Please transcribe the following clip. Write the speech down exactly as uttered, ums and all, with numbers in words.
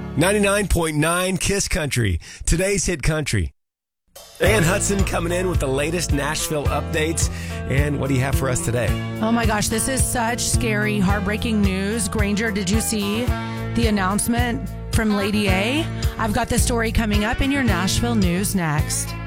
ninety-nine point nine Kiss Country, today's hit country. Ann Hudson coming in with the latest Nashville updates. And what do you have for us today? Oh my gosh, this is such scary, heartbreaking news. Granger, did you see the announcement from Lady A? I've got the story coming up in your Nashville news next.